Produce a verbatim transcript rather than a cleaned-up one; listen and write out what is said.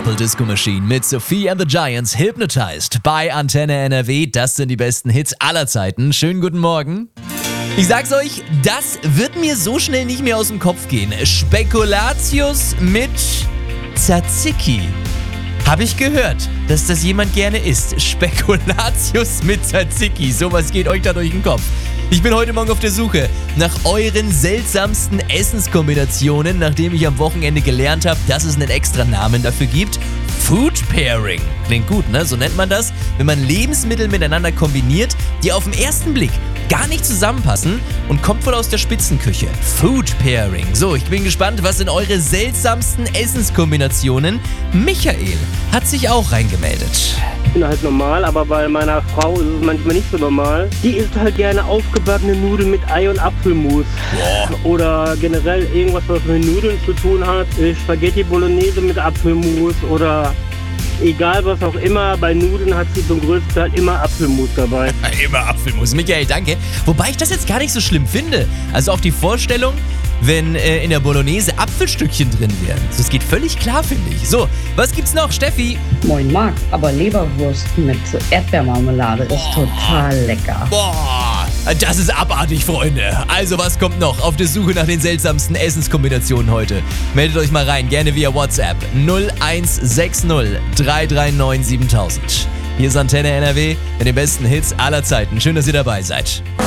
Purple Disco Machine mit Sophie and the Giants Hypnotized bei Antenne N R W. Das sind die besten Hits aller Zeiten. Schönen guten Morgen. Ich sag's euch, das wird mir so schnell nicht mehr aus dem Kopf gehen. Spekulatius mit Tzatziki. Habe ich gehört, dass das jemand gerne isst. Spekulatius mit Tzatziki. Sowas geht euch da durch den Kopf. Ich bin heute Morgen auf der Suche nach euren seltsamsten Essenskombinationen, nachdem ich am Wochenende gelernt habe, dass es einen extra Namen dafür gibt. Food Pairing. Klingt gut, ne? So nennt man das, wenn man Lebensmittel miteinander kombiniert, die auf den ersten Blick gar nicht zusammenpassen und kommt wohl aus der Spitzenküche. Food Pairing. So, ich bin gespannt, was sind eure seltsamsten Essenskombinationen? Michael hat sich auch reingemeldet. Ich bin halt normal, aber bei meiner Frau ist es manchmal nicht so normal. Die isst halt gerne aufgebackene Nudeln mit Ei und Apfelmus. Boah. Oder generell irgendwas, was mit Nudeln zu tun hat. Spaghetti Bolognese mit Apfelmus oder egal was auch immer. Bei Nudeln hat sie zum größten Teil immer Apfelmus dabei. Immer Apfelmus. Michael, danke. Wobei ich das jetzt gar nicht so schlimm finde. Also auch die Vorstellung, wenn äh, in der Bolognese Apfelstückchen drin wären. Das geht völlig klar, finde ich. So, was gibt's noch, Steffi? Moin Marc, aber Leberwurst mit Erdbeermarmelade ist total lecker. Boah, das ist abartig, Freunde. Also, was kommt noch auf der Suche nach den seltsamsten Essenskombinationen heute? Meldet euch mal rein, gerne via WhatsApp null eins sechs null drei drei neun siebentausend. Hier ist Antenne N R W mit den besten Hits aller Zeiten. Schön, dass ihr dabei seid.